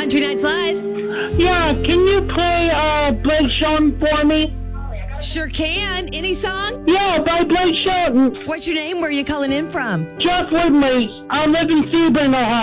Country Nights Live. Yeah, can you play Blake Shelton for me? Sure can. Any song? Yeah, by Blake Shelton. What's your name? Where are you calling in from? Jeff Woodley. I live in Sebring, Ohio.